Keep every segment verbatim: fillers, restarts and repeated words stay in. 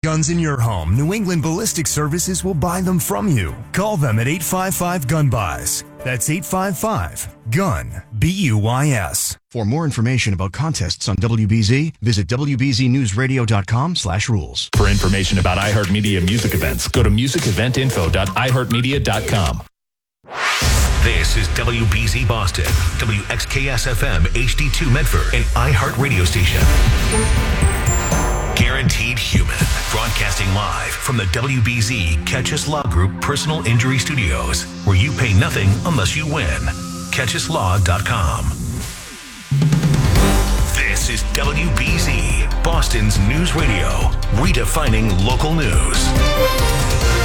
guns in your home, New England Ballistic Services will buy them from you. Call them at eight five five, gun buys. That's eight five five, gun, B U Y S. For more information about contests on W B Z, visit W B Z news radio dot com slash rules. For information about iHeartMedia music events, go to music event info dot i heart media dot com. This is W B Z Boston, W X K S F M H D two Medford, an iHeart radio station. Guaranteed Human, broadcasting live from the W B Z Catch Us Law Group Personal Injury Studios, where you pay nothing unless you win. catch us law dot com. This is W B Z, Boston's news radio, redefining local news.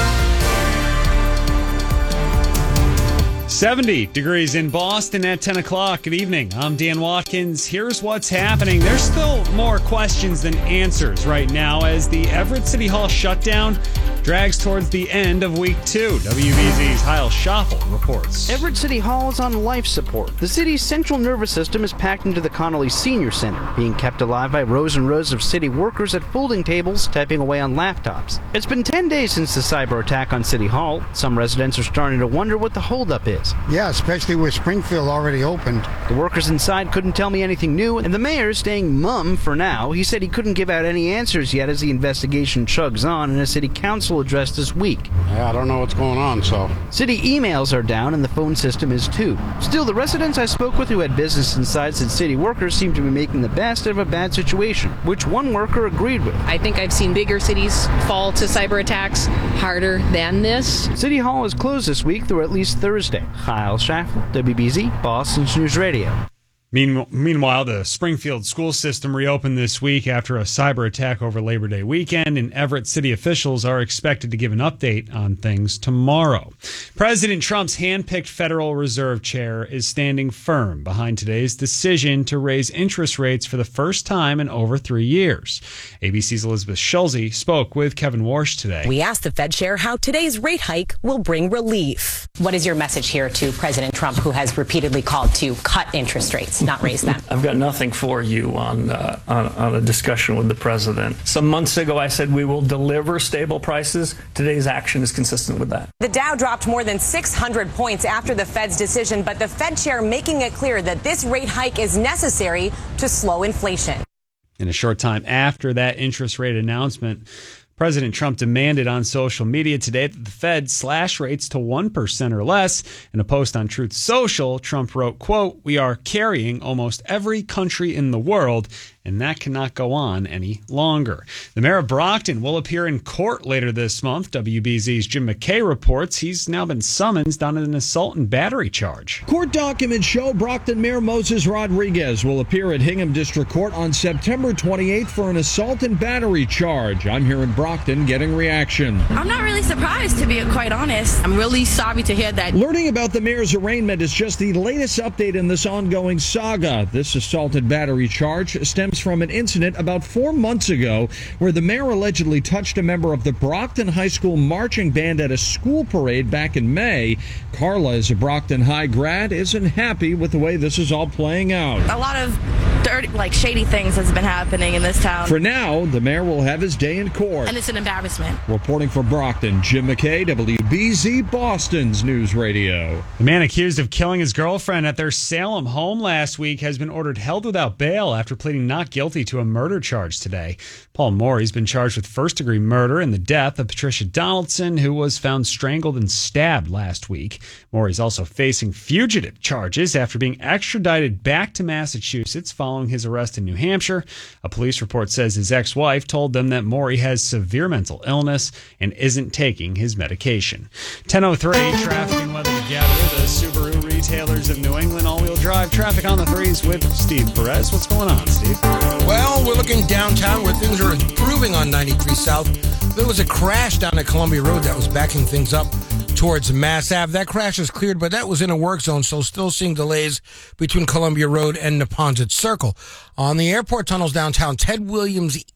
seventy degrees in Boston at ten o'clock. Good evening. I'm Dan Watkins. Here's what's happening. There's still more questions than answers right now as the Everett City Hall shutdown drags towards the end of week two. W B Z's Heil Schaffel reports. Everett City Hall is on life support. The city's central nervous system is packed into the Connolly Senior Center, being kept alive by rows and rows of city workers at folding tables, typing away on laptops. It's been ten days since the cyber attack on City Hall. Some residents are starting to wonder what the holdup is. Yeah, especially with Springfield already opened. The workers inside couldn't tell me anything new, and the mayor's staying mum for now. He said he couldn't give out any answers yet as the investigation chugs on in a city council address this week. Yeah, I don't know what's going on, so. City emails are down and the phone system is too. Still, the residents I spoke with who had business inside said city workers seem to be making the best of a bad situation, which one worker agreed with. I think I've seen bigger cities fall to cyber attacks harder than this. City Hall is closed this week through at least Thursday. Heil Schaffel, W B Z, Boston's News Radio. Meanwhile, the Springfield school system reopened this week after a cyber attack over Labor Day weekend, and Everett city officials are expected to give an update on things tomorrow. President Trump's handpicked Federal Reserve chair is standing firm behind today's decision to raise interest rates for the first time in over three years. A B C's Elizabeth Schulze spoke with Kevin Warsh today. We asked the Fed chair how today's rate hike will bring relief. What is your message here to President Trump, who has repeatedly called to cut interest rates, not raise them? I've got nothing for you on, uh, on on a discussion with the president. Some months ago, I said we will deliver stable prices. Today's action is consistent with that. The Dow dropped more than six hundred points after the Fed's decision, but the Fed chair making it clear that this rate hike is necessary to slow inflation. In a short time after that interest rate announcement, President Trump demanded on social media today that the Fed slash rates to one percent or less. In a post on Truth Social, Trump wrote, quote, "We are carrying almost every country in the world, and that cannot go on any longer." The mayor of Brockton will appear in court later this month. W B Z's Jim McKay reports he's now been summoned on an assault and battery charge. Court documents show Brockton Mayor Moses Rodriguez will appear at Hingham District Court on September twenty-eighth for an assault and battery charge. I'm here in Brockton getting reaction. I'm not really surprised, to be quite honest. I'm really sorry to hear that. Learning about the mayor's arraignment is just the latest update in this ongoing saga. This assault and battery charge stems from an incident about four months ago where the mayor allegedly touched a member of the Brockton High School marching band at a school parade back in May. Carla is a Brockton High grad, isn't happy with the way this is all playing out. A lot of dirty, like shady things has been happening in this town. For now, the mayor will have his day in court. And it's an embarrassment. Reporting for Brockton, Jim McKay, W B Z Boston's News Radio. The man accused of killing his girlfriend at their Salem home last week has been ordered held without bail after pleading not guilty to a murder charge today. Paul Morey's been charged with first-degree murder in the death of Patricia Donaldson, who was found strangled and stabbed last week. Morey's also facing fugitive charges after being extradited back to Massachusetts following his arrest in New Hampshire. A police report says his ex-wife told them that Morey has severe mental illness and isn't taking his medication. ten oh three, traffic and weather together. The Subaru retailers of New England all-wheel drive traffic on the threes with Steve Perez. What's going on, Steve? Well, we're looking downtown where things are improving on ninety-three South. There was a crash down at Columbia Road that was backing things up towards Mass Ave. That crash is cleared, but that was in a work zone, so still seeing delays between Columbia Road and Neponset Circle. On the airport tunnels downtown, Ted Williams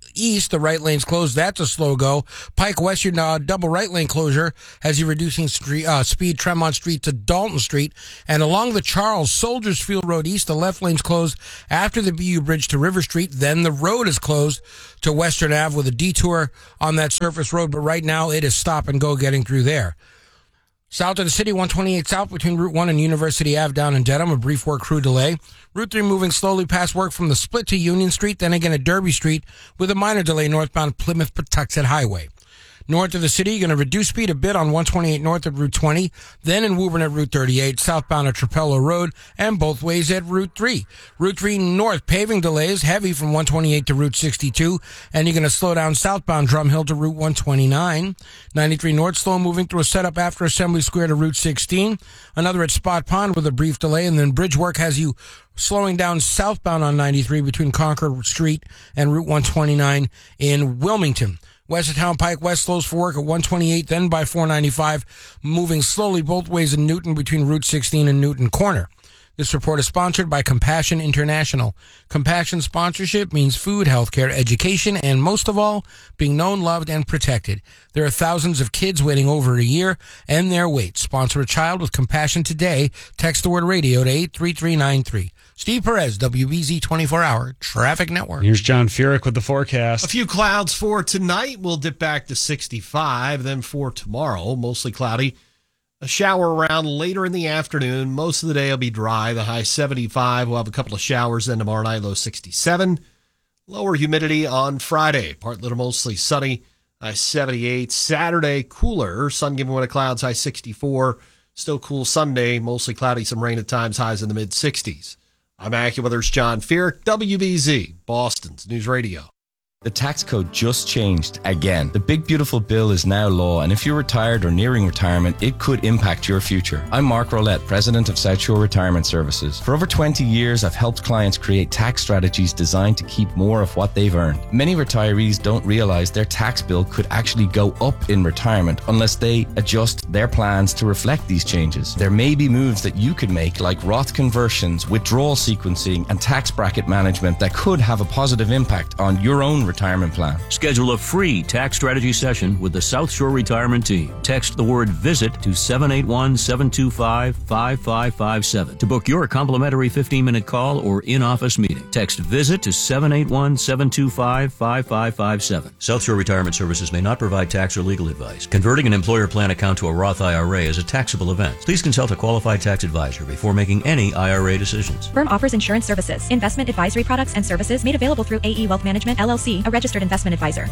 east, the right lane's closed. That's a slow go. Pike Western uh, double right lane closure has you reducing street, uh, speed Tremont Street to Dalton Street. And along the Charles Soldiers Field Road east, the left lane's closed after the B U Bridge to River Street. Then the road is closed to Western Ave with a detour on that surface road. But right now it is stop and go getting through there. South of the city, one twenty-eight South between Route one and University Ave down in Dedham, a brief work crew delay. Route three moving slowly past work from the split to Union Street, then again at Derby Street with a minor delay northbound Plymouth-Patuxent Highway. North of the city, you're going to reduce speed a bit on one twenty-eight north at Route twenty, then in Woburn at Route thirty-eight, southbound at Trapello Road, and both ways at Route three. Route three north, paving delays, heavy from one twenty-eight to Route sixty-two, and you're going to slow down southbound Drum Hill to Route one twenty-nine. ninety-three north, slow moving through a setup after Assembly Square to Route sixteen. Another at Spot Pond with a brief delay, and then bridge work has you slowing down southbound on ninety-three between Concord Street and Route one twenty-nine in Wilmington. West of Town Pike West slows for work at one twenty-eight, then by four ninety-five, moving slowly both ways in Newton between Route sixteen and Newton Corner. This report is sponsored by Compassion International. Compassion sponsorship means food, healthcare, education, and most of all, being known, loved, and protected. There are thousands of kids waiting over a year and their wait. Sponsor a child with compassion today. Text the word radio to eight three three nine three. Steve Perez, W B Z twenty-four hour Traffic Network. Here's John Furyk with the forecast. A few clouds for tonight. We'll dip back to sixty-five. Then for tomorrow, mostly cloudy. A shower around later in the afternoon. Most of the day will be dry. The high seventy-five. We'll have a couple of showers then tomorrow night, low sixty-seven. Lower humidity on Friday. Partly to mostly sunny, high seventy-eight. Saturday, cooler. Sun giving way to clouds, high sixty-four. Still cool Sunday, mostly cloudy, some rain at times, highs in the mid-sixties. I'm AccuWeather's John Furyk, W B Z, Boston's News Radio. The tax code just changed again. The big beautiful bill is now law, and if you're retired or nearing retirement, it could impact your future. I'm Mark Rolette, president of South Shore Retirement Services. For over twenty years, I've helped clients create tax strategies designed to keep more of what they've earned. Many retirees don't realize their tax bill could actually go up in retirement unless they adjust their plans to reflect these changes. There may be moves that you could make, like Roth conversions, withdrawal sequencing, and tax bracket management that could have a positive impact on your own retirement plan. Schedule a free tax strategy session with the South Shore Retirement Team. Text the word VISIT to seven eight one, seven two five, five five five seven to book your complimentary fifteen minute call or in-office meeting. Text VISIT to seven eight one, seven two five, five five five seven. South Shore Retirement Services may not provide tax or legal advice. Converting an employer plan account to a Roth I R A is a taxable event. Please consult a qualified tax advisor before making any I R A decisions. Firm offers insurance services, investment advisory products and services made available through A E Wealth Management, L L C, a registered investment advisor.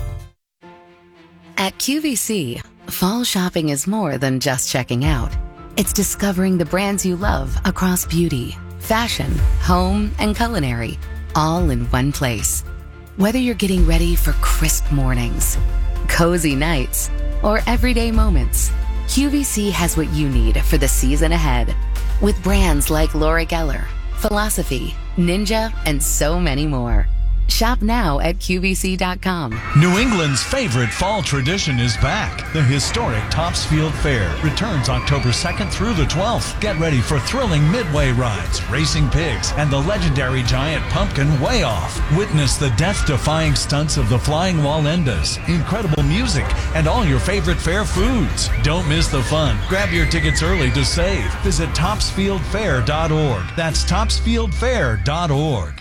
At Q V C, fall shopping is more than just checking out. It's discovering the brands you love across beauty, fashion, home, and culinary, all in one place. Whether you're getting ready for crisp mornings, cozy nights, or everyday moments, Q V C has what you need for the season ahead. With brands like Laura Geller, Philosophy, Ninja, and so many more. Shop now at Q V C dot com. New England's favorite fall tradition is back. The historic Topsfield Fair returns October second through the twelfth. Get ready for thrilling midway rides, racing pigs, and the legendary giant pumpkin Way Off. Witness the death-defying stunts of the Flying Wallendas, incredible music, and all your favorite fair foods. Don't miss the fun. Grab your tickets early to save. Visit Topsfield Fair dot org. That's Topsfield Fair dot org.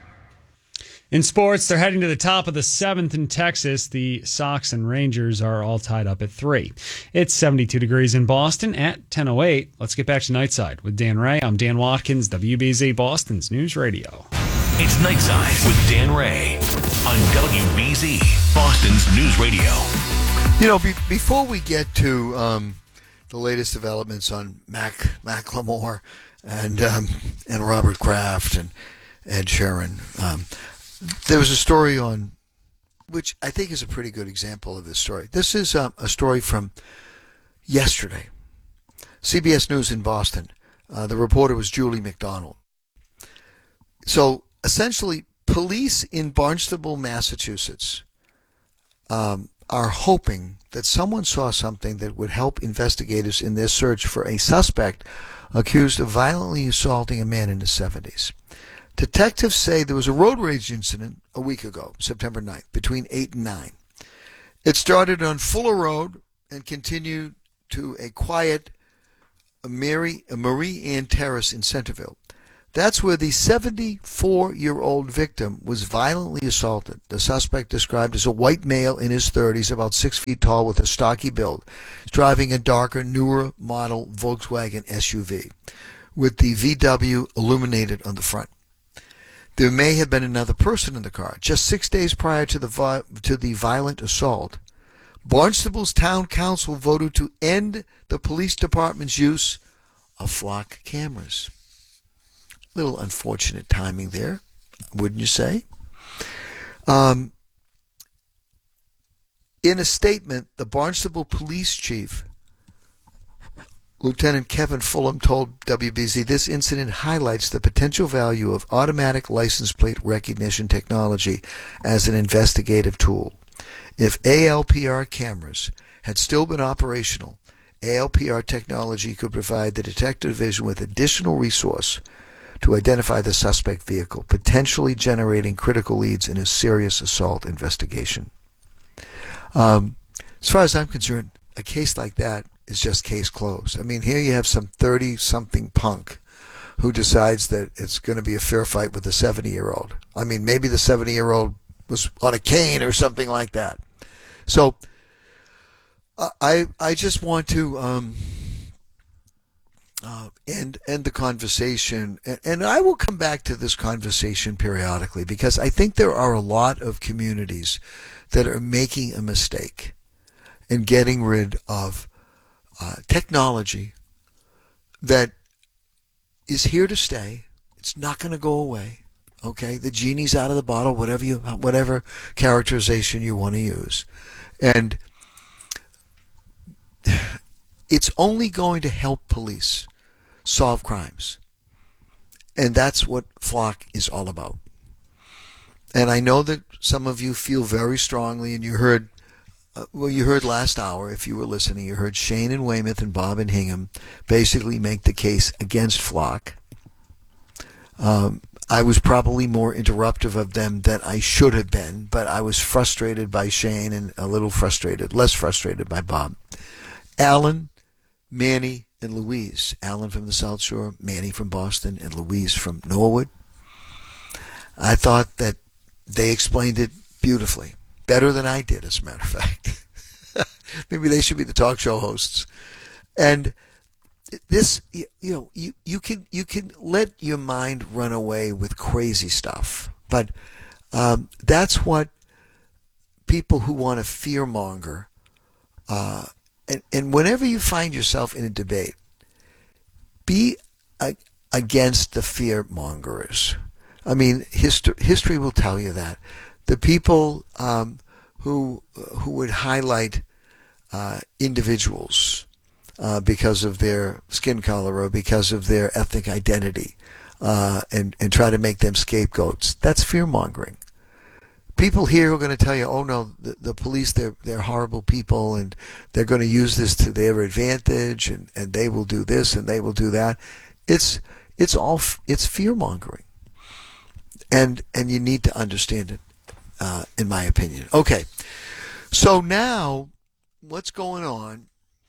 In sports, they're heading to the top of the seventh in Texas. The Sox and Rangers are all tied up at three. It's seventy-two degrees in Boston at ten oh eight. Let's get back to Nightside with Dan Ray. I'm Dan Watkins, W B Z Boston's News Radio. It's Nightside with Dan Ray on W B Z Boston's News Radio. You know, be, before we get to um, the latest developments on Mac Macklemore and um, and Robert Kraft and Ed Sheeran, um, there was a story on, which I think is a pretty good example of this story. This is um, a story from yesterday. C B S News in Boston. Uh, the reporter was Julie McDonald. So essentially, police in Barnstable, Massachusetts, um, are hoping that someone saw something that would help investigators in their search for a suspect accused of violently assaulting a man in his seventies. Detectives say there was a road rage incident a week ago, September ninth, between eight and nine. It started on Fuller Road and continued to a quiet Mary, Marie Ann Terrace in Centerville. That's where the seventy-four-year-old victim was violently assaulted. The suspect, described as a white male in his thirties, about six feet tall with a stocky build, driving a darker, newer model Volkswagen S U V with the V W illuminated on the front. There may have been another person in the car. Just six days prior to the vi- to the violent assault, Barnstable's town council voted to end the police department's use of flock cameras. Little unfortunate timing there, wouldn't you say? Um, in a statement, the Barnstable police chief, Lieutenant Kevin Fulham, told W B Z this incident highlights the potential value of automatic license plate recognition technology as an investigative tool. If A L P R cameras had still been operational, A L P R technology could provide the detective division with additional resource to identify the suspect vehicle, potentially generating critical leads in a serious assault investigation. Um, as far as I'm concerned, a case like that is just case closed. I mean, here you have some thirty-something punk who decides that it's going to be a fair fight with a seventy-year-old. I mean, maybe the seventy-year-old was on a cane or something like that. So uh, I I just want to um, uh, end end the conversation, and, and I will come back to this conversation periodically because I think there are a lot of communities that are making a mistake in getting rid of uh, technology that is here to stay. It's not going to go away. Okay, the genie's out of the bottle, whatever you, whatever characterization you want to use, and it's only going to help police solve crimes, and that's what Flock is all about. And I know that some of you feel very strongly, and you heard, uh, well, you heard last hour, if you were listening, you heard Shane in Weymouth and Bob in Hingham basically make the case against Flock. Um, I was probably more interruptive of them than I should have been, but I was frustrated by Shane and a little frustrated, less frustrated by Bob. Alan, Manny, and Louise. Alan from the South Shore, Manny from Boston, and Louise from Norwood. I thought that they explained it beautifully, better than I did, as a matter of fact. Maybe they should be the talk show hosts. And this, you know, you, you can you can let your mind run away with crazy stuff, but um, that's what people who want to fearmonger, uh, and, and whenever you find yourself in a debate, be a, against the fearmongers. I mean, history history will tell you that the people um, who who would highlight uh, individuals. Uh, because of their skin color or because of their ethnic identity, uh, and, and try to make them scapegoats. That's fear-mongering. People here are going to tell you, oh no, the, the police, they're, they're horrible people and they're going to use this to their advantage and, and they will do this and they will do that. It's, it's all, it's fear-mongering. And, and you need to understand it, uh, in my opinion. Okay. So now, what's going on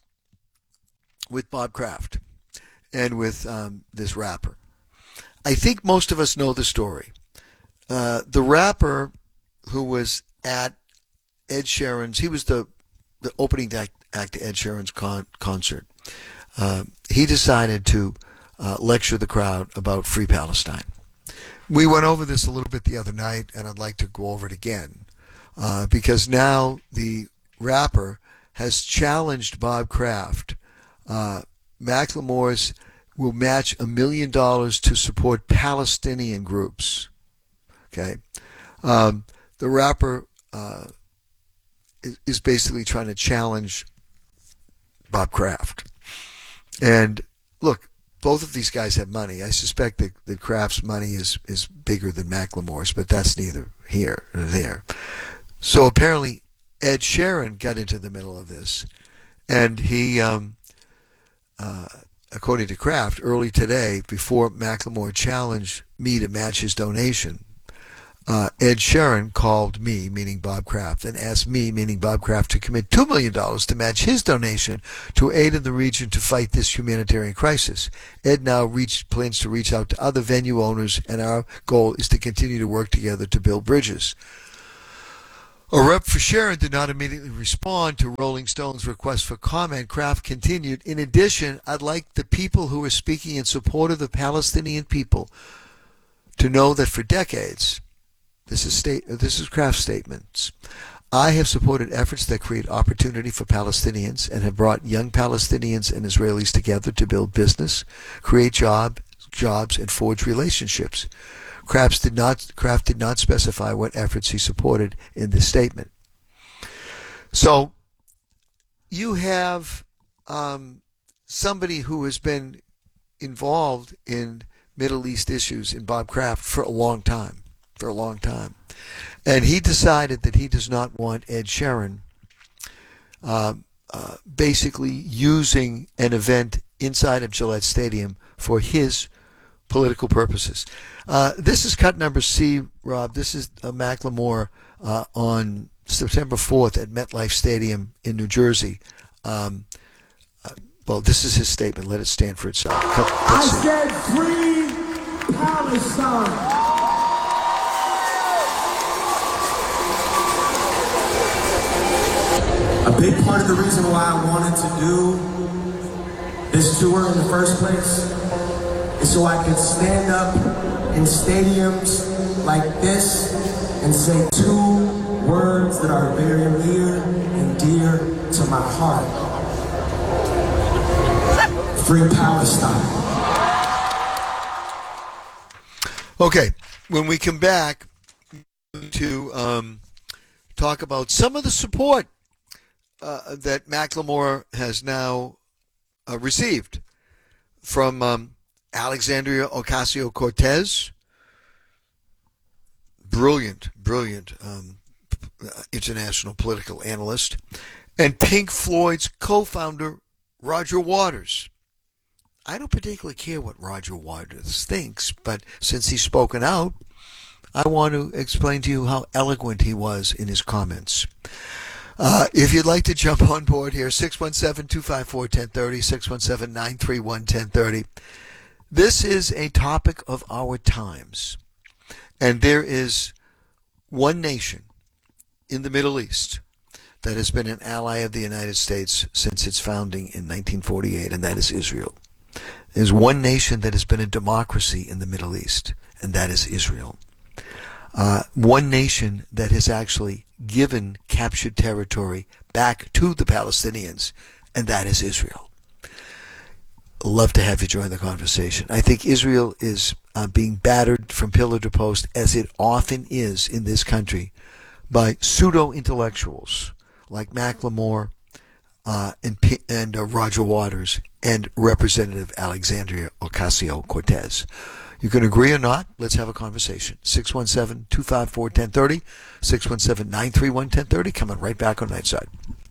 with Bob Kraft and with um, this rapper? I think most of us know the story. Uh, the rapper who was at Ed Sheeran's, he was the, the opening act, act to Ed Sheeran's con- concert. Uh, he decided to uh, lecture the crowd about Free Palestine. We went over this a little bit the other night, and I'd like to go over it again, uh, because now the rapper has challenged Bob Kraft. Uh, Macklemore's will match a million dollars to support Palestinian groups. Okay, um, the rapper uh, is, is basically trying to challenge Bob Kraft. And look, both of these guys have money. I suspect that, that Kraft's money is is bigger than Macklemore's, but that's neither here nor there. So apparently, Ed Sheeran got into the middle of this, and he. Um, Uh, according to Kraft, early today, before Macklemore challenged me to match his donation, uh, Ed Sheeran called me, meaning Bob Kraft, and asked me, meaning Bob Kraft, to commit two million dollars to match his donation to aid in the region to fight this humanitarian crisis. Ed now reached, plans to reach out to other venue owners, and our goal is to continue to work together to build bridges. A rep for Sharon did not immediately respond to Rolling Stone's request for comment. Kraft continued, in addition, I'd like the people who are speaking in support of the Palestinian people to know that for decades, this is state, this is Kraft's statements, I have supported efforts that create opportunity for Palestinians and have brought young Palestinians and Israelis together to build business, create job, jobs, and forge relationships. Kraft did not Kraft did not specify what efforts he supported in this statement. So you have um, somebody who has been involved in Middle East issues in Bob Kraft for a long time, for a long time, and he decided that he does not want Ed Sheeran uh, uh, basically using an event inside of Gillette Stadium for his political purposes. Uh, this is cut number C, Rob. This is uh, Macklemore uh, on September fourth at MetLife Stadium in New Jersey. Um, uh, well, this is his statement. Let it stand for itself. Cut, I said free Palestine. A big part of the reason why I wanted to do this tour in the first place is so I could stand up in stadiums like this and say two words that are very near and dear to my heart. Free Palestine. Okay, when we come back to um, talk about some of the support uh, that Macklemore has now uh, received from um, Alexandria Ocasio-Cortez, brilliant, brilliant um, international political analyst, and Pink Floyd's co-founder, Roger Waters. I don't particularly care what Roger Waters thinks, but since he's spoken out, I want to explain to you how eloquent he was in his comments. Uh, if you'd like to jump on board here, six one seven, two five four, one zero three zero, six one seven, nine three one, one zero three zero. This is a topic of our times, and there is one nation in the Middle East that has been an ally of the United States since its founding in nineteen forty-eight, and that is Israel. There's one nation that has been a democracy in the Middle East, and that is Israel. Uh, one nation that has actually given captured territory back to the Palestinians, and that is Israel. Love to have you join the conversation. I think Israel is uh, being battered from pillar to post, as it often is in this country, by pseudo-intellectuals like Macklemore uh, and, P- and uh, Roger Waters and Representative Alexandria Ocasio-Cortez. You can agree or not. Let's have a conversation. six one seven, two five four, one zero three zero, six one seven, nine three one, one zero three zero. Coming right back on Nightside.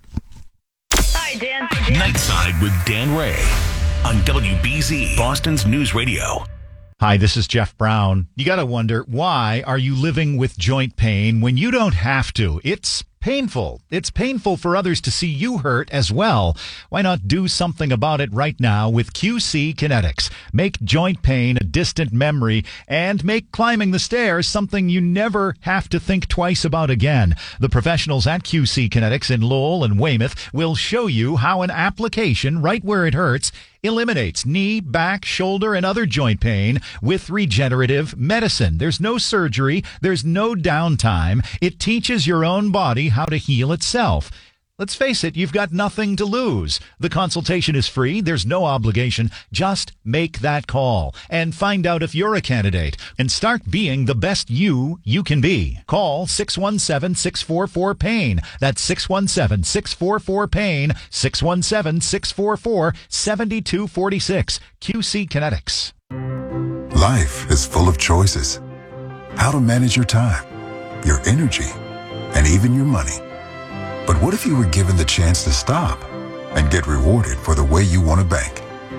Hi, Dan. Nightside with Dan Ray on W B Z, Boston's News Radio. Hi, this is Jeff Brown. You got to wonder, why are you living with joint pain when you don't have to? It's painful. It's painful for others to see you hurt as well. Why not do something about it right now with Q C Kinetics? Make joint pain a distant memory and make climbing the stairs something you never have to think twice about again. The professionals at Q C Kinetics in Lowell and Weymouth will show you how an application right where it hurts eliminates knee, back, shoulder, and other joint pain with regenerative medicine. There's no surgery. There's no downtime. It teaches your own body how to heal itself. Let's face it, you've got nothing to lose. The consultation is free. There's no obligation. Just make that call and find out if you're a candidate and start being the best you you can be. Call six one seven, six four four, pain. That's six one seven, six four four, pain, six one seven, six four four, seven two four six. Q C Kinetics. Life is full of choices. How to manage your time, your energy, and even your money. But what if you were given the chance to stop and get rewarded for the way you want to bank? That's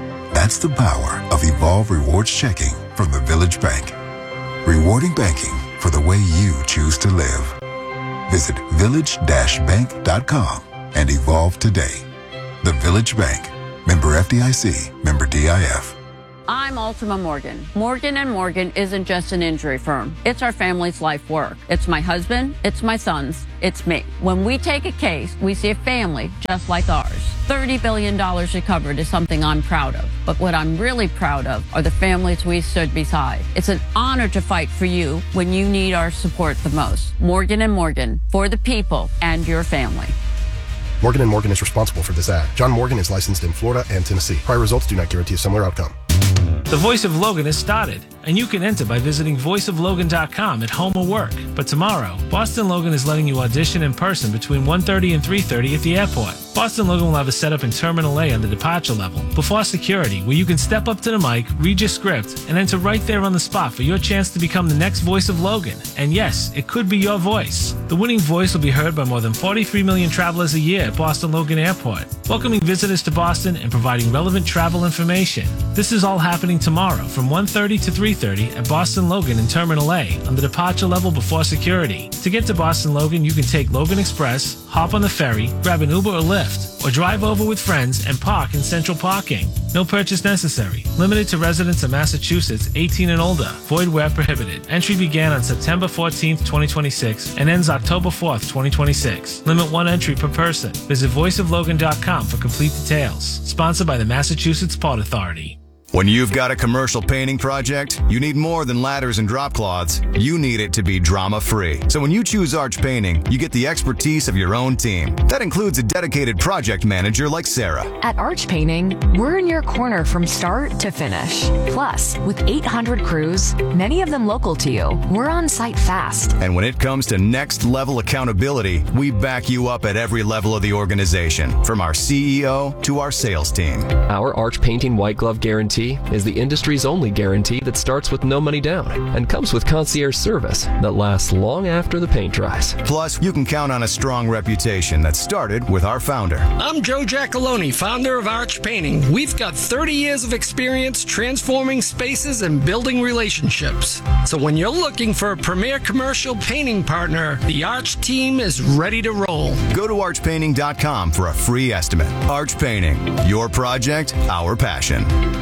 That's the power of Evolve Rewards Checking from the Village Bank. Rewarding banking for the way you choose to live. Visit village dash bank dot com and evolve today. The Village Bank. Member F D I C. Member D I F. I'm Ultima Morgan. Morgan and Morgan isn't just an injury firm. It's our family's life work. It's my husband, it's my sons, it's me. When we take a case, we see a family just like ours. thirty billion dollars recovered is something I'm proud of. But what I'm really proud of are the families we stood beside. It's an honor to fight for you when you need our support the most. Morgan and Morgan, for the people and your family. Morgan and Morgan is responsible for this ad. John Morgan is licensed in Florida and Tennessee. Prior results do not guarantee a similar outcome. The Voice of Logan has started, and you can enter by visiting voice of logan dot com at home or work. But tomorrow, Boston Logan is letting you audition in person between one thirty and three thirty at the airport. Boston Logan will have a setup in Terminal A on the departure level, before security, where you can step up to the mic, read your script, and enter right there on the spot for your chance to become the next voice of Logan. And yes, it could be your voice. The winning voice will be heard by more than forty-three million travelers a year at Boston Logan Airport, welcoming visitors to Boston and providing relevant travel information. This is all happening tomorrow from one thirty to three thirty at Boston Logan in Terminal A on the departure level before security. To get to Boston Logan, you can take Logan Express, hop on the ferry, grab an Uber or Lyft, or drive over with friends and park in central parking. No purchase necessary. Limited to residents of Massachusetts eighteen and older. Void where prohibited. Entry began on September fourteenth, twenty twenty-six and ends October fourth, twenty twenty-six. Limit one entry per person. Visit voice of logan dot com for complete details. Sponsored by the Massachusetts Port Authority. When you've got a commercial painting project, you need more than ladders and drop cloths. You need it to be drama-free. So when you choose Arch Painting, you get the expertise of your own team. That includes a dedicated project manager like Sarah. At Arch Painting, we're in your corner from start to finish. Plus, with eight hundred crews, many of them local to you, we're on site fast. And when it comes to next-level accountability, we back you up at every level of the organization, from our C E O to our sales team. Our Arch Painting White Glove Guarantee is the industry's only guarantee that starts with no money down and comes with concierge service that lasts long after the paint dries. Plus, you can count on a strong reputation that started with our founder. I'm Joe Giacalone, founder of Arch Painting. We've got thirty years of experience transforming spaces and building relationships. So when you're looking for a premier commercial painting partner, the Arch team is ready to roll. Go to arch painting dot com for a free estimate. Arch Painting, your project, our passion.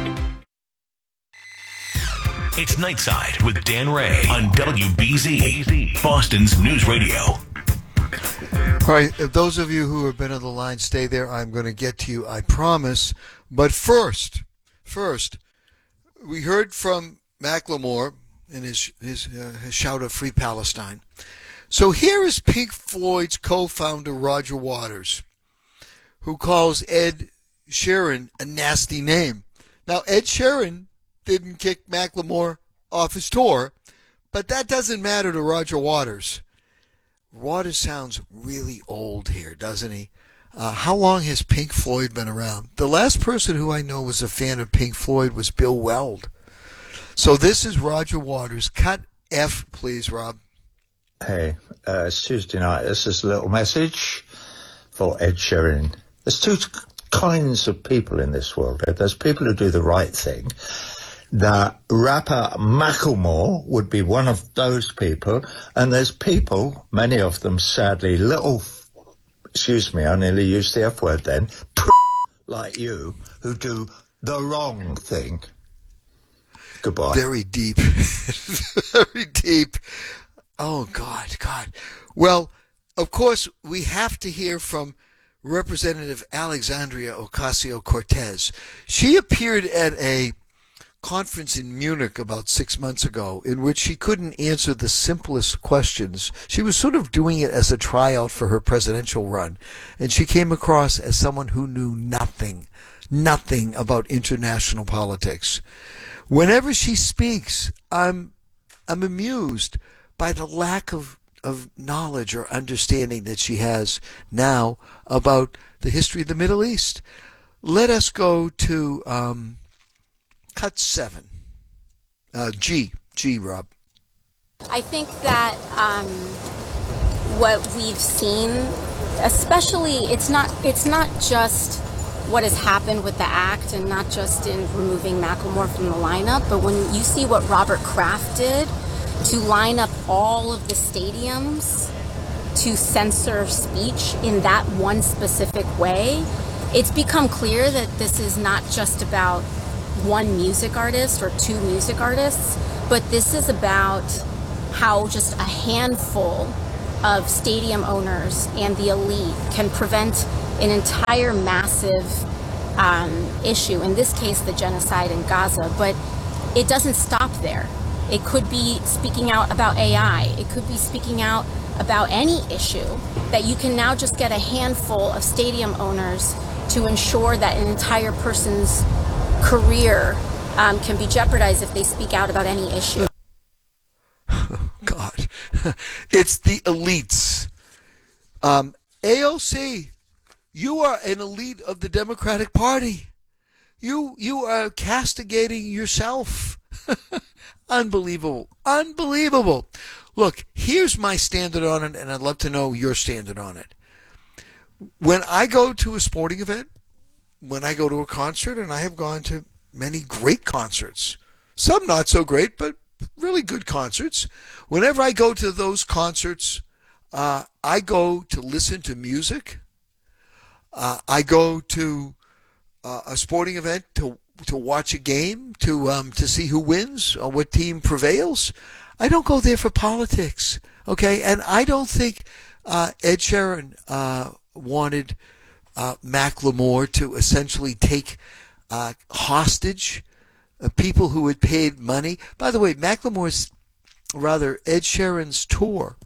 It's Nightside with Dan Ray on W B Z, Boston's News Radio. All right, if those of you who have been on the line, stay there. I'm going to get to you, I promise. But first, first, we heard from Macklemore in his his, uh, his shout of Free Palestine. So here is Pink Floyd's co-founder Roger Waters, who calls Ed Sheeran a nasty name. Now, Ed Sheeran didn't kick Macklemore off his tour, but that doesn't matter to Roger Waters. Waters sounds really old here, doesn't he? Uh, how long has Pink Floyd been around? The last person who I know was a fan of Pink Floyd was Bill Weld. So this is Roger Waters. Cut F, please, Rob. Hey, uh, it's Tuesday night. This is a little message for Ed Sheeran. There's two kinds of people in this world. There's people who do the right thing. The rapper Macklemore would be one of those people, and there's people, many of them sadly, little, excuse me, I nearly used the F word then, like you, who do the wrong thing. Goodbye. Very deep. Very deep. Oh, God, God. Well, of course, we have to hear from Representative Alexandria Ocasio-Cortez. She appeared at a conference in Munich about six months ago in which she couldn't answer the simplest questions. She was sort of doing it as a tryout for her presidential run, and she came across as someone who knew nothing, nothing about international politics. Whenever she speaks, I'm I'm amused by the lack of, of knowledge or understanding that she has now about the history of the Middle East. Let us go to um, cut seven. Uh, G. G, Rob. I think that um, what we've seen, especially, it's not it's not just what has happened with the act, and not just in removing Macklemore from the lineup, but when you see what Robert Kraft did to line up all of the stadiums to censor speech in that one specific way, it's become clear that this is not just about one music artist or two music artists, but this is about how just a handful of stadium owners and the elite can prevent an entire massive um, issue, in this case the genocide in Gaza. But it doesn't stop there. It could be speaking out about A I. It could be speaking out about any issue, that you can now just get a handful of stadium owners to ensure that an entire person's career um, can be jeopardized if they speak out about any issue. God, it's the elites. Um, A O C, you are an elite of the Democratic Party. You you are castigating yourself. Unbelievable. Unbelievable. Look, here's my standard on it, and I'd love to know your standard on it. When I go to a sporting event, when I go to a concert, and I have gone to many great concerts, some not so great, but really good concerts. Whenever I go to those concerts, uh, I go to listen to music. Uh, I go to uh, a sporting event to to watch a game, to um, to see who wins or what team prevails. I don't go there for politics, okay? And I don't think uh, Ed Sheeran uh, wanted uh, Macklemore to essentially take uh, hostage uh, people who had paid money. By the way, Macklemore's, rather, Ed Sheeran's tour,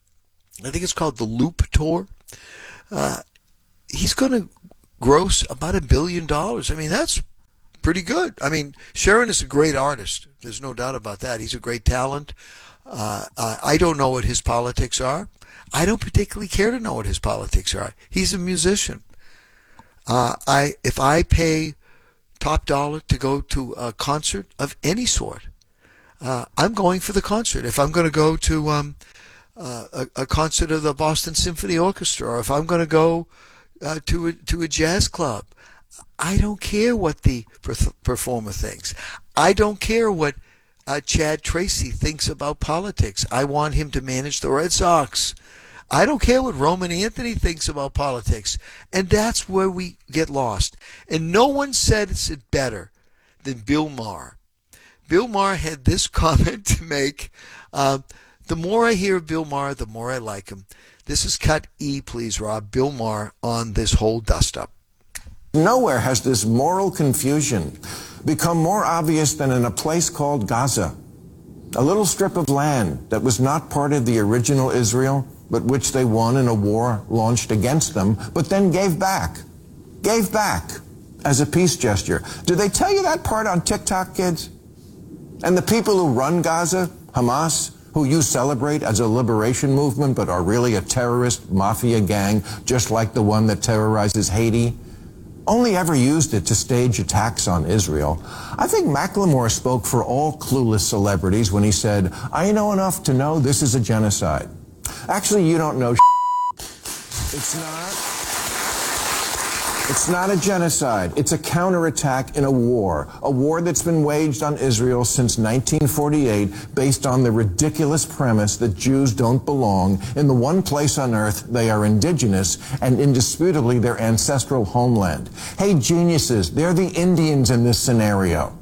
I think it's called the Loop Tour, uh, he's going to gross about a billion dollars. I mean, that's pretty good. I mean, Sheeran is a great artist. There's no doubt about that. He's a great talent. Uh, uh, I don't know what his politics are. I don't particularly care to know what his politics are. He's a musician. Uh, I if I pay top dollar to go to a concert of any sort, uh, I'm going for the concert. If I'm going to go to um, uh, a, a concert of the Boston Symphony Orchestra, or if I'm going to go uh, to a, to a jazz club, I don't care what the performer thinks. I don't care what uh, Chad Tracy thinks about politics. I want him to manage the Red Sox. I don't care what Roman Anthony thinks about politics. And that's where we get lost. And no one said it better than Bill Maher. Bill Maher had this comment to make. Uh, the more I hear of Bill Maher, the more I like him. This is cut E, please, Rob. Bill Maher on this whole dust-up. Nowhere has this moral confusion become more obvious than in a place called Gaza, a little strip of land that was not part of the original Israel, but which they won in a war launched against them, but then gave back, gave back as a peace gesture. Did they tell you that part on TikTok, kids? And the people who run Gaza, Hamas, who you celebrate as a liberation movement, but are really a terrorist mafia gang, just like the one that terrorizes Haiti, only ever used it to stage attacks on Israel. I think Macklemore spoke for all clueless celebrities when he said, I know enough to know this is a genocide. Actually, you don't know It's not. It's not a genocide. It's a counterattack in a war, a war that's been waged on Israel since nineteen forty-eight based on the ridiculous premise that Jews don't belong in the one place on earth they are indigenous and indisputably their ancestral homeland. Hey, geniuses, they're the Indians in this scenario.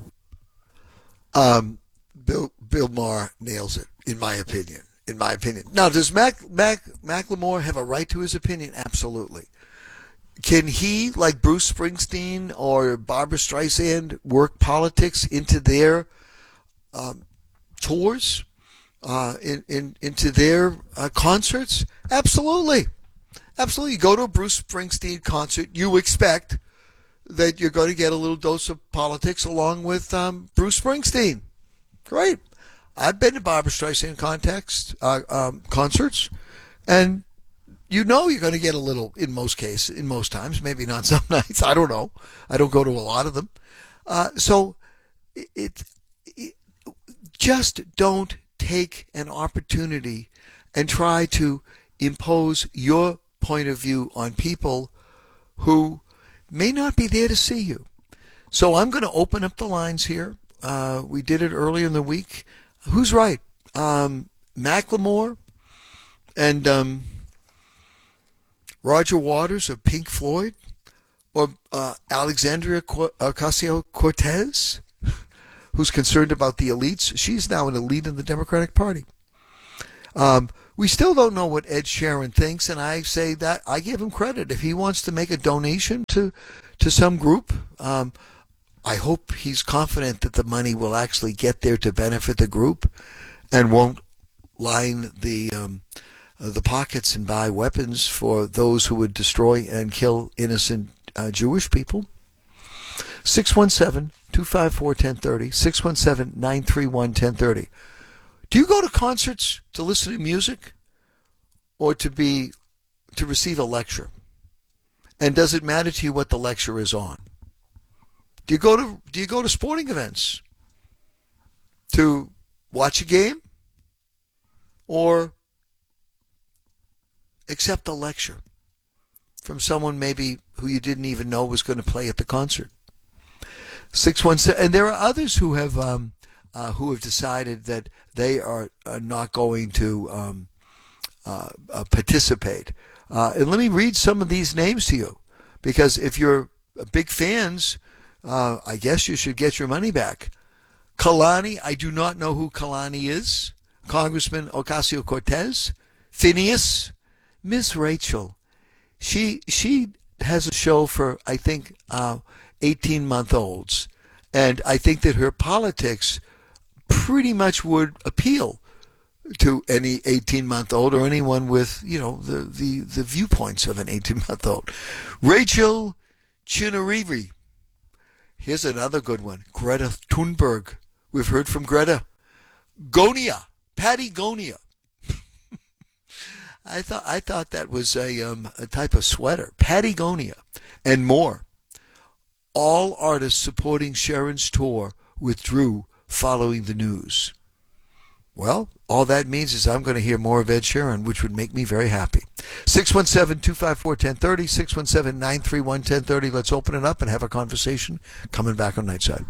Um, Bill, Bill Maher nails it, in my opinion. In my opinion. Now, does Mac, Mac, Macklemore have a right to his opinion? Absolutely. Can he, like Bruce Springsteen or Barbra Streisand, work politics into their um, tours, uh, in, in, into their uh, concerts? Absolutely. Absolutely. You go to a Bruce Springsteen concert, you expect that you're going to get a little dose of politics along with um, Bruce Springsteen. Great. I've been to Barbra Streisand context, uh, um, concerts, and you know you're going to get a little, in most cases, in most times, maybe not some nights. I don't know. I don't go to a lot of them. Uh, so it, it just don't take an opportunity and try to impose your point of view on people who may not be there to see you. So I'm going to open up the lines here. Uh, we did it earlier in the week. Who's right? Um, Macklemore and um, Roger Waters of Pink Floyd, or uh, Alexandria Ocasio-Cortez, who's concerned about the elites. She's now an elite in the Democratic Party. Um, we still don't know what Ed Sheeran thinks, and I say that I give him credit. If he wants to make a donation to, to some group, um, I hope he's confident that the money will actually get there to benefit the group and won't line the um, uh, the pockets and buy weapons for those who would destroy and kill innocent uh, Jewish people. six one seven, two five four, one zero three zero, six one seven, nine three one, one zero three zero. Do you go to concerts to listen to music or to be to receive a lecture? And does it matter to you what the lecture is on? Do you go to do you go to sporting events to watch a game or accept a lecture from someone maybe who you didn't even know was going to play at the concert? six one seven, and there are others who have um, uh, who have decided that they are uh, not going to um, uh, uh, participate. Uh, and let me read some of these names to you, because if you're big fans, uh, I guess you should get your money back. Kalani, I do not know who Kalani is. Congressman Ocasio-Cortez. Phineas. Miss Rachel. She she has a show for, I think, uh, eighteen-month-olds. And I think that her politics pretty much would appeal to any eighteen-month-old or anyone with, you know, the, the, the viewpoints of an eighteen-month-old. Rachel Chinarivi. Here's another good one. Greta Thunberg. We've heard from Greta. Gonia. Patty Gonia. I thought I thought that was a um, a type of sweater. Patty Gonia. And more. All artists supporting Sharon's tour withdrew following the news. Well, all that means is I'm going to hear more of Ed Sheeran, which would make me very happy. six one seven, two five four, one zero three zero, six one seven, nine three one, one zero three zero. Let's open it up and have a conversation. Coming back on Nightside.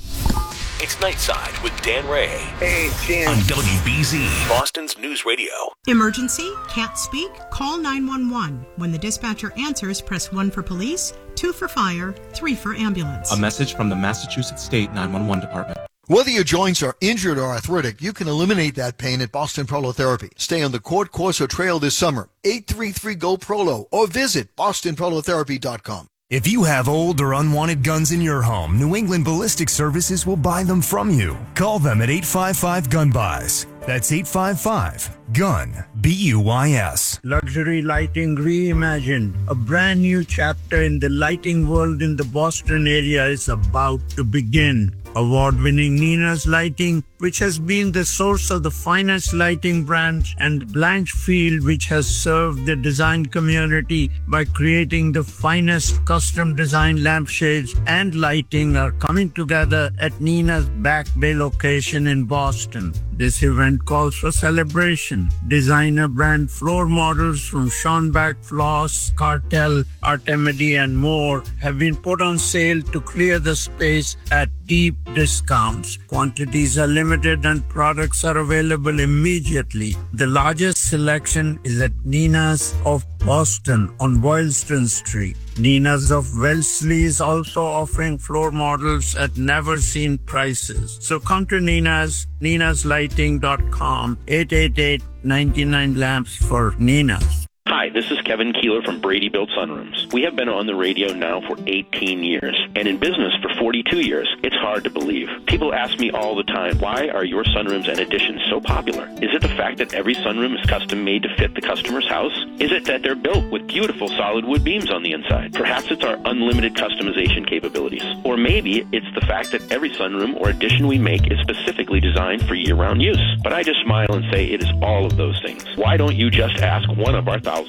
It's Nightside with Dan Ray. Hey, Dan. On W B Z, Boston's News Radio. Emergency? Can't speak? Call nine one one. When the dispatcher answers, press one for police, two for fire, three for ambulance. A message from the Massachusetts State nine one one Department. Whether your joints are injured or arthritic, you can eliminate that pain at Boston Prolotherapy. Stay on the court course or trail this summer. eight three three, G O, Prolo, or visit boston prolotherapy dot com. If you have old or unwanted guns in your home, New England Ballistic Services will buy them from you. Call them at eight five five, gun buys. That's eight five five, gun, B U I S. Luxury lighting reimagined. A brand new chapter in the lighting world in the Boston area is about to begin. Award-winning Nina's Lighting, which has been the source of the finest lighting brands, and Blanchfield, which has served the design community by creating the finest custom design lampshades and lighting, are coming together at Nina's Back Bay location in Boston. This event calls for celebration. Designer brand floor models from Schonbach Floss, Cartel, Artemidi, and more have been put on sale to clear the space at deep discounts. Quantities are limited and products are available immediately. The largest selection is at Nina's of Boston on Boylston Street. Nina's of Wellesley is also offering floor models at never-seen prices. So come to Nina's, ninas lighting dot com, eight eight eight, nine nine lamps for Nina's. Hi, this is Kevin Keeler from Brady Built Sunrooms. We have been on the radio now for eighteen years, and in business for forty-two years. It's hard to believe. People ask me all the time, why are your sunrooms and additions so popular? Is it the fact that every sunroom is custom made to fit the customer's house? Is it that they're built with beautiful solid wood beams on the inside? Perhaps it's our unlimited customization capabilities. Or maybe it's the fact that every sunroom or addition we make is specifically designed for year-round use. But I just smile and say it is all of those things. Why don't you just ask one of our thousands of happy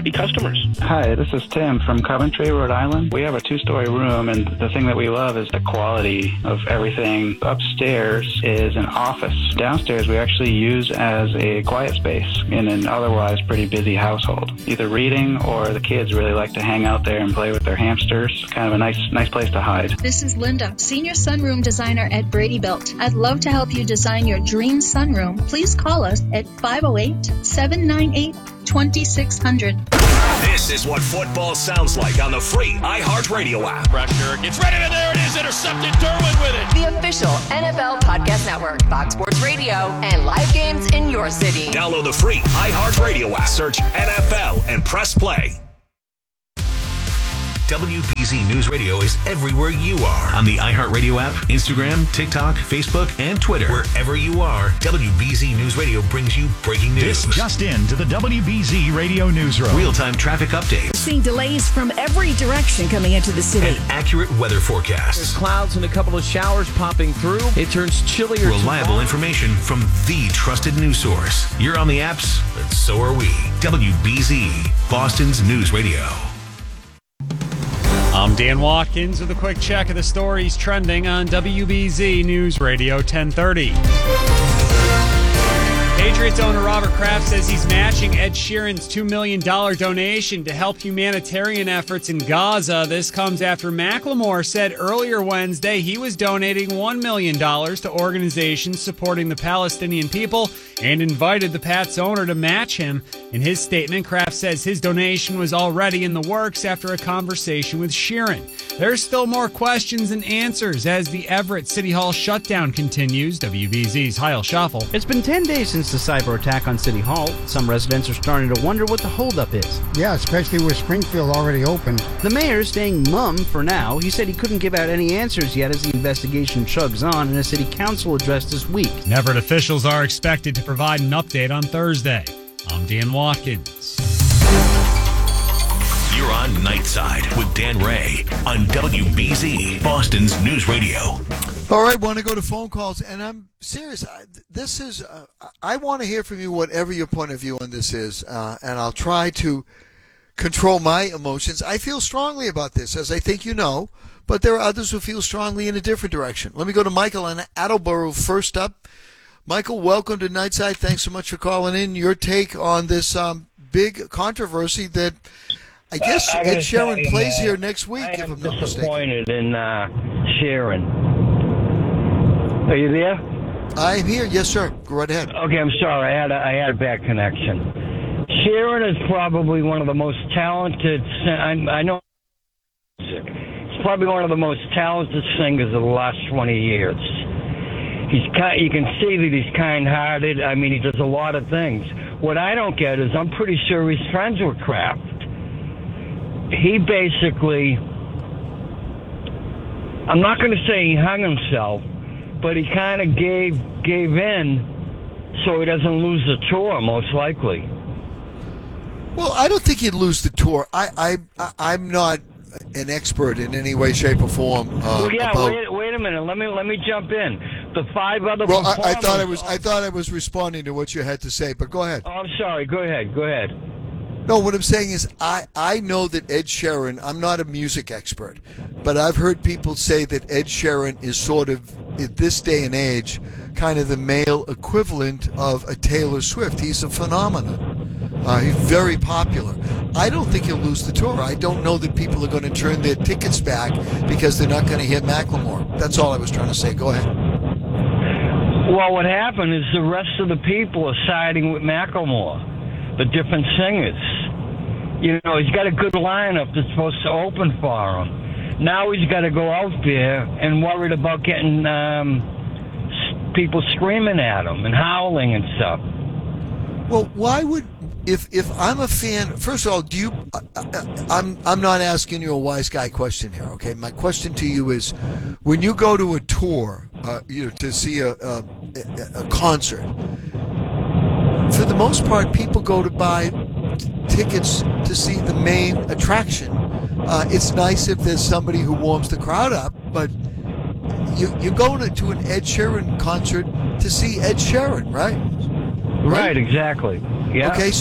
happy customers. Hi, this is Tim from Coventry, Rhode Island. We have a two-story room, and the thing that we love is the quality of everything. Upstairs is an office. Downstairs we actually use as a quiet space in an otherwise pretty busy household. Either reading or the kids really like to hang out there and play with their hamsters. Kind of a nice, nice place to hide. This is Linda, Senior Sunroom Designer at Brady Built. I'd love to help you design your dream sunroom. Please call us at five oh eight, seven nine eight, two six zero zero. This is what football sounds like on the free iHeartRadio app. Pressure gets ready, and there it is, intercepted. Derwin with it. The official N F L Podcast Network, Fox Sports Radio, and live games in your city. Download the free iHeartRadio app. Search N F L and press play. W B Z News Radio is everywhere you are. On the iHeartRadio app, Instagram, TikTok, Facebook, and Twitter. Wherever you are, W B Z News Radio brings you breaking news. This just in to the W B Z Radio Newsroom. Real-time traffic updates. Seeing delays from every direction coming into the city. And accurate weather forecasts. There's clouds and a couple of showers popping through. It turns chillier. Reliable tomorrow. Information from the trusted news source. You're on the apps, and so are we. W B Z, Boston's News Radio. I'm Dan Watkins with a quick check of the stories trending on W B Z News Radio ten thirty. Patriots owner Robert Kraft says he's matching Ed Sheeran's two million dollars donation to help humanitarian efforts in Gaza. This comes after Macklemore said earlier Wednesday he was donating one million dollars to organizations supporting the Palestinian people and invited the Pats owner to match him. In his statement, Kraft says his donation was already in the works after a conversation with Sheeran. There's still more questions and answers as the Everett City Hall shutdown continues. W B Z's Heil Schaffel. It's been ten days since the cyber attack on City Hall. Some residents are starting to wonder what the holdup is. Yeah, especially with Springfield already open. The mayor's staying mum for now. He said he couldn't give out any answers yet as the investigation chugs on in a city council address this week. Everett officials are expected to provide an update on Thursday. I'm Dan Watkins. You're on Nightside with Dan Ray on W B Z, Boston's News Radio. All right, want to go to phone calls, and I'm serious. I, this is, uh, I want to hear from you whatever your point of view on this is, uh, and I'll try to control my emotions. I feel strongly about this, as I think you know, but there are others who feel strongly in a different direction. Let me go to Michael in Attleboro first up. Michael, welcome to Nightside. Thanks so much for calling in. Your take on this um, big controversy that I guess I Ed Sheeran you, plays uh, here next week, I if am I'm not disappointed mistaken. in uh, Sheeran. Are you there? I'm here. Yes, sir. Go right ahead. Okay, I'm sorry. I had a, I had a bad connection. Sheeran is probably one of the most talented. I, I know. He's probably one of the most talented singers of the last twenty years. He's kind, you can see that he's kind-hearted. I mean, he does a lot of things. What I don't get is I'm pretty sure he's friends with Kraft. He basically, I'm not going to say he hung himself, but he kind of gave gave in so he doesn't lose the tour, most likely. Well, I don't think he'd lose the tour. I, I, I I'm not an expert in any way, shape, or form. Uh, well, yeah. about... Wait, wait a minute. Let me let me jump in. The five other. Well, I, I thought I was I thought I was responding to what you had to say, but go ahead. Oh, I'm sorry. Go ahead. Go ahead. No, what I'm saying is I, I know that Ed Sheeran, I'm not a music expert, but I've heard people say that Ed Sheeran is sort of, at this day and age, kind of the male equivalent of a Taylor Swift. He's a phenomenon. Uh, he's very popular. I don't think he'll lose the tour. I don't know that people are going to turn their tickets back because they're not going to hear Macklemore. That's all I was trying to say. Go ahead. Well, what happened is the rest of the people are siding with Macklemore, the different singers. You know, he's got a good lineup that's supposed to open for him. Now he's got to go out there and worried about getting um, people screaming at him and howling and stuff. Well, why would if if I'm a fan? First of all, do you? I, I'm I'm not asking you a wise guy question here. Okay, my question to you is, when you go to a tour, uh, you know, to see a, a a concert, for the most part, people go to buy tickets to see the main attraction. Uh, it's nice if there's somebody who warms the crowd up, but you you go to, to an Ed Sheeran concert to see Ed Sheeran, right? Right, right exactly. Yeah. Okay, so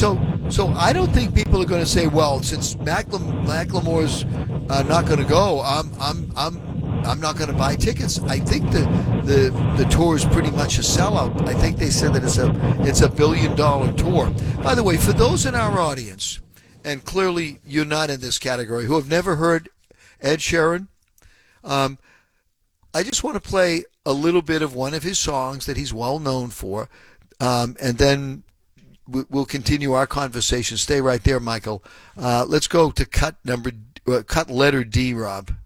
So I don't think people are going to say, well, since Macklam- Macklemore's uh, not going to go, I'm I'm I'm I'm not going to buy tickets. I think the, the the tour is pretty much a sellout. I think they said that it's a it's a billion dollar tour. By the way, for those in our audience, and clearly you're not in this category, who have never heard Ed Sheeran, um, I just want to play a little bit of one of his songs that he's well known for, um, and then we'll continue our conversation. Stay right there, Michael. Uh, let's go to cut number uh, cut letter D, Rob.